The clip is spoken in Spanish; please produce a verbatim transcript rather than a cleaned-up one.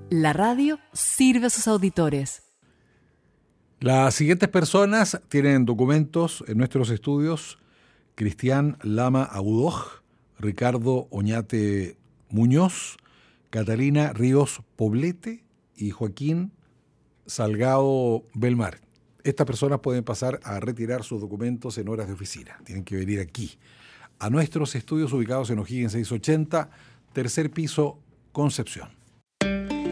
La radio sirve a sus auditores. Las siguientes personas tienen documentos en nuestros estudios: Cristian Lama Agudoj, Ricardo Oñate Muñoz, Catalina Ríos Poblete y Joaquín Salgado Belmar. Estas personas pueden pasar a retirar sus documentos en horas de oficina. Tienen que venir aquí, a nuestros estudios ubicados en O'Higgins seiscientos ochenta, tercer piso, Concepción.